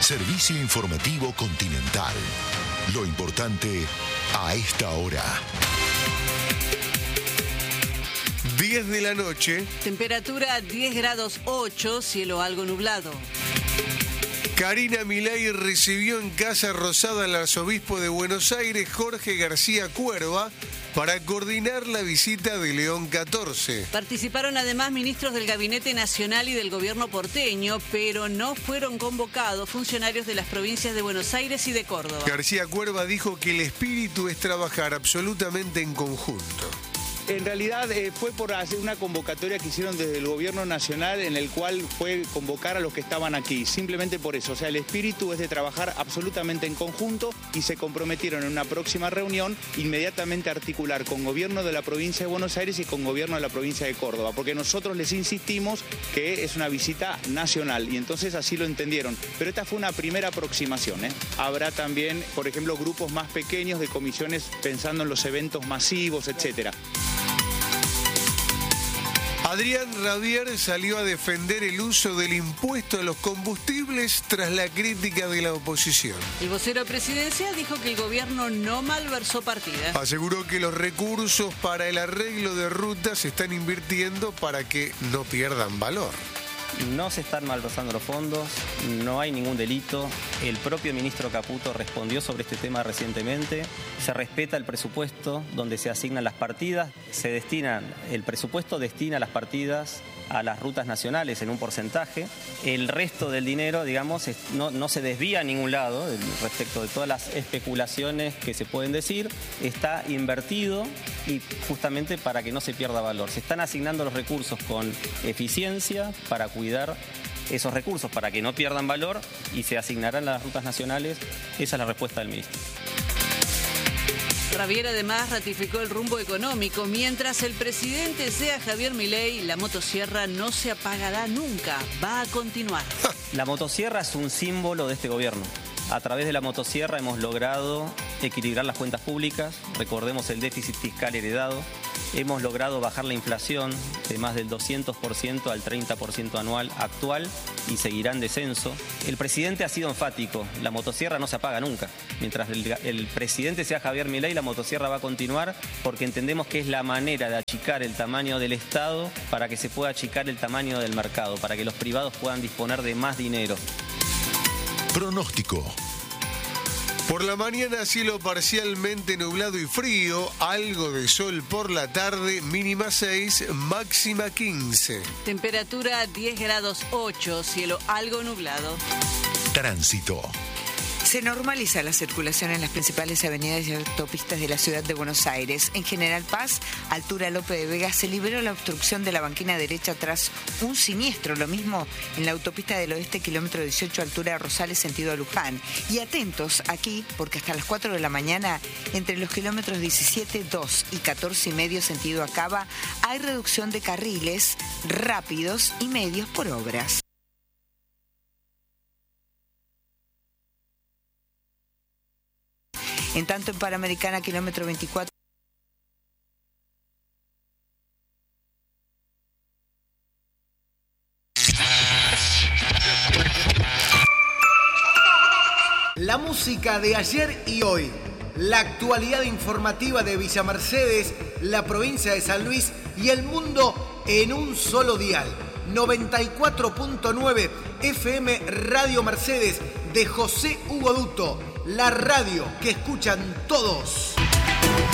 Servicio informativo Continental. Lo importante a esta hora. 10 de la noche. Temperatura 10 grados 8, cielo algo nublado. Karina Milei recibió en Casa Rosada al arzobispo de Buenos Aires, Jorge García Cuerva, para coordinar la visita de León XIV. Participaron además ministros del Gabinete Nacional y del Gobierno porteño, pero no fueron convocados funcionarios de las provincias de Buenos Aires y de Córdoba. García Cuerva dijo que el espíritu es trabajar absolutamente en conjunto. En realidad fue por hacer una convocatoria que hicieron desde el gobierno nacional, en el cual fue convocar a los que estaban aquí, simplemente por eso. O sea, el espíritu es de trabajar absolutamente en conjunto y se comprometieron en una próxima reunión inmediatamente a articular con gobierno de la provincia de Buenos Aires y con gobierno de la provincia de Córdoba, porque nosotros les insistimos que es una visita nacional y entonces así lo entendieron. Pero esta fue una primera aproximación, ¿eh? Habrá también, por ejemplo, grupos más pequeños de comisiones pensando en los eventos masivos, etcétera. Adrián Rabier salió a defender el uso del impuesto a los combustibles tras la crítica de la oposición. El vocero presidencial dijo que el gobierno no malversó partidas. Aseguró que los recursos para el arreglo de rutas se están invirtiendo para que no pierdan valor. No se están malversando los fondos, no hay ningún delito. El propio ministro Caputo respondió sobre este tema recientemente. Se respeta el presupuesto donde se asignan las partidas. El presupuesto destina las partidas a las rutas nacionales en un porcentaje. El resto del dinero, digamos, no se desvía a ningún lado respecto de todas las especulaciones que se pueden decir. Está invertido y justamente para que no se pierda valor. Se están asignando los recursos con eficiencia para cuidar esos recursos, para que no pierdan valor y se asignarán a las rutas nacionales. Esa es la respuesta del ministro. Rabier además ratificó el rumbo económico. Mientras el presidente sea Javier Milei, la motosierra no se apagará nunca, va a continuar. La motosierra es un símbolo de este gobierno. A través de la motosierra hemos logrado equilibrar las cuentas públicas, recordemos el déficit fiscal heredado, hemos logrado bajar la inflación de más del 200% al 30% anual actual y seguirá en descenso. El presidente ha sido enfático, la motosierra no se apaga nunca. Mientras el presidente sea Javier Milei, la motosierra va a continuar porque entendemos que es la manera de achicar el tamaño del Estado para que se pueda achicar el tamaño del mercado, para que los privados puedan disponer de más dinero. Pronóstico. Por la mañana cielo parcialmente nublado y frío, algo de sol por la tarde, mínima 6, máxima 15. Temperatura 10 grados 8, cielo algo nublado. Tránsito. Se normaliza la circulación en las principales avenidas y autopistas de la ciudad de Buenos Aires. En General Paz, altura Lope de Vega, se liberó la obstrucción de la banquina derecha tras un siniestro. Lo mismo en la autopista del Oeste, kilómetro 18, altura Rosales, sentido a Luján. Y atentos aquí, porque hasta las 4 de la mañana, entre los kilómetros 17,2 y 14,5, sentido a Cava, hay reducción de carriles rápidos y medios por obras. En tanto, en Panamericana, kilómetro 24. La música de ayer y hoy. La actualidad informativa de Villa Mercedes, la provincia de San Luis y el mundo en un solo dial. 94.9 FM Radio Mercedes de José Hugo Duto. La radio que escuchan todos.